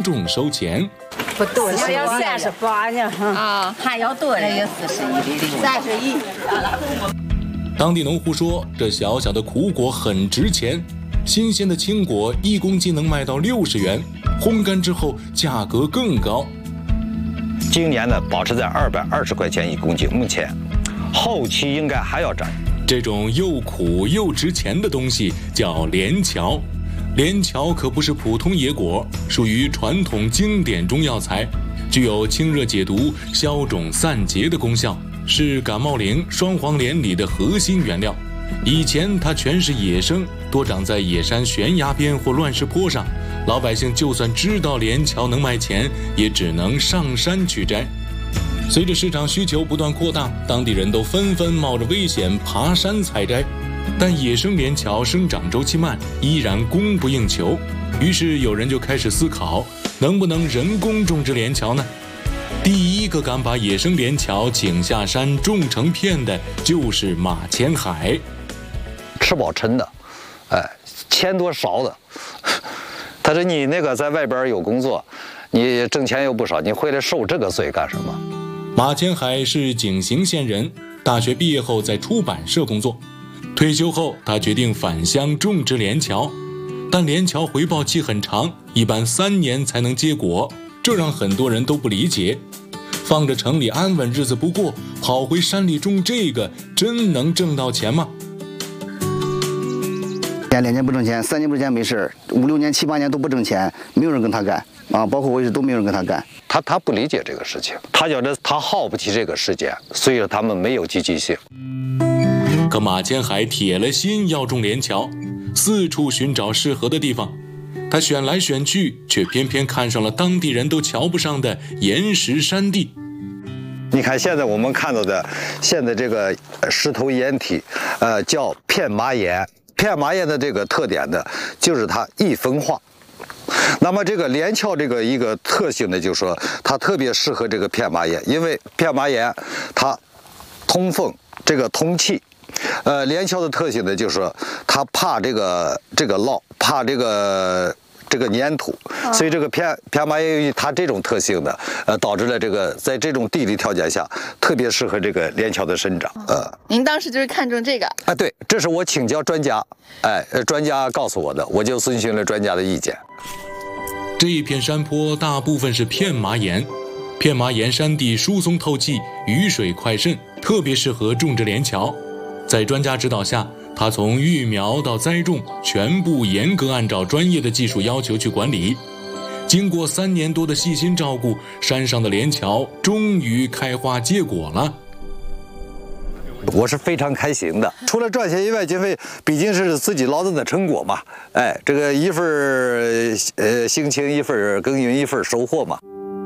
重收钱。 不炖，要38呢啊，还要炖，也41。 当地农户说，这小小的苦果很值钱，新鲜的青果1公斤能卖到60元，烘干之后价格更高。 今年呢，保持在220块钱1公斤，目前，后期应该还要涨。 这种又苦又值钱的东西叫连翘。连翘可不是普通野果，属于传统经典中药材，具有清热解毒、消肿散结的功效，是感冒灵、双黄连里的核心原料。以前它全是野生，多长在野山悬崖边或乱石坡上，老百姓就算知道连翘能卖钱，也只能上山去摘。随着市场需求不断扩大，当地人都纷纷冒着危险爬山采摘。但野生连翘生长周期慢，依然供不应求，于是有人就开始思考，能不能人工种植连翘呢？第一个敢把野生连翘请下山种成片的就是马前海。 吃饱撑的，钱多少的。他说你那个在外边有工作，你挣钱又不少，你回来受这个罪干什么？ 马前海是景行县人，大学毕业后在出版社工作。退休后，他决定返乡种植连翘，但连翘回报期很长，一般3年才能结果，这让很多人都不理解。放着城里安稳日子不过，跑回山里种这个，真能挣到钱吗 ？2年不挣钱，3年不挣钱没事，5、6年、7、8年都不挣钱，没有人跟他干啊，包括我也是都没有人跟他干。 他不理解这个事情，他觉得他耗不起这个时间，所以他们没有积极性。 可马前海铁了心要种连翘，四处寻找适合的地方。他选来选去，却偏偏看上了当地人都瞧不上的岩石山地。 你看现在我们看到的，现在这个石头岩体，叫片麻岩。片麻岩的这个特点呢，就是它易风化。那么这个连翘这个一个特性呢，就是说它特别适合这个片麻岩，因为片麻岩它通风，这个通气。连翘的特性呢，就是说它怕这个涝，怕这个粘土，所以这个片麻岩由于它这种特性呢，导致了这个在这种地理条件下，特别适合这个连翘的生长。 您当时就是看中这个？ 对，这是我请教专家，专家告诉我的，我就遵循了专家的意见。 这一片山坡大部分是片麻岩，片麻岩山地疏松透气，雨水快渗，特别适合种植连翘。在专家指导下，他从育苗到栽种，全部严格按照专业的技术要求去管理。经过3年多的细心照顾，山上的连翘终于开花结果了。 我是非常开心的，除了赚钱以外，因为毕竟是自己劳动的成果嘛，这个一份辛勤，一份耕耘，一份收获嘛。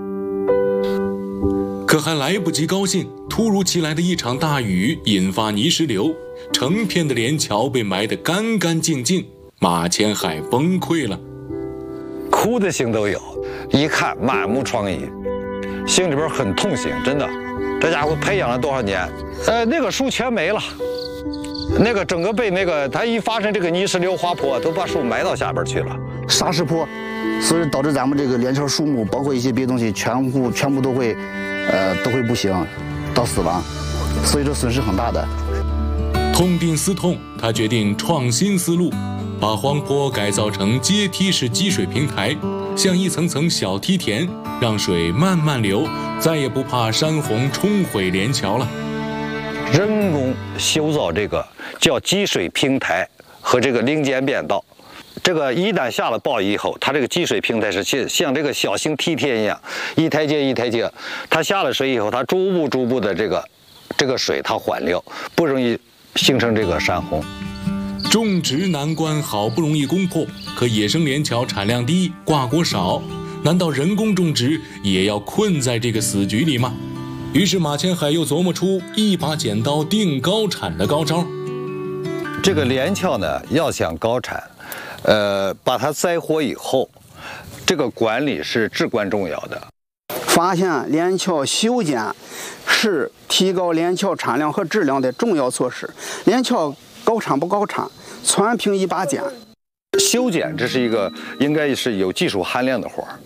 可还来不及高兴，突如其来的一场大雨引发泥石流，成片的连翘被埋得干干净净，马前海崩溃了， 哭的心都有，一看满目疮痍，心里边很痛心，真的，这家伙培养了多少年，那个树全没了，那个整个被那个它一发生这个泥石流滑坡，都把树埋到下边去了， 沙石坡，所以导致咱们这个连翘树木，包括一些别的东西，全部都会不行，到死亡，所以这损失很大的。 痛定思痛，他决定创新思路，把荒坡改造成阶梯式积水平台，像一层层小梯田，让水慢慢流，再也不怕山洪冲毁连翘了。 人工修造这个叫积水平台和这个零间变道，这个一旦下了暴雨以后，它这个积水平台是像这个小型梯田一样，一台阶一台阶，它下了水以后，它逐步的这个水它缓流，不容易形成这个山洪。 种植难关好不容易攻破，可野生连翘产量低，挂果少，难道人工种植也要困在这个死局里吗？于是马前海又琢磨出一把剪刀定高产的高招。 这个连翘呢，要想高产，把它栽活以后，这个管理是至关重要的。 发现连翘修剪是提高连翘产量和质量的重要措施。连翘高产不高产，全凭一把剪。 修剪这是一个应该是有技术含量的活儿。